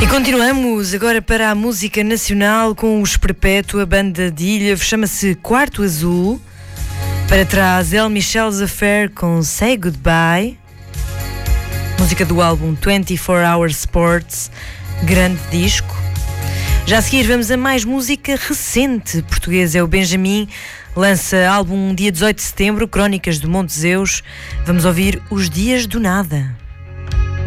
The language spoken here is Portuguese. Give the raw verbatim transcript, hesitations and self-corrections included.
E continuamos agora para a música nacional com os Perpétua, a banda de Ilha, chama-se Quarto Azul. Para trás, El Michel's Affair com Say Goodbye. Música do álbum vinte e quatro Hours Sports, grande disco. Já a seguir vamos a mais música recente portuguesa. É o Benjamin, lança álbum dia dezoito de setembro, Crónicas do Monte Zeus. Vamos ouvir Os Dias do Nada.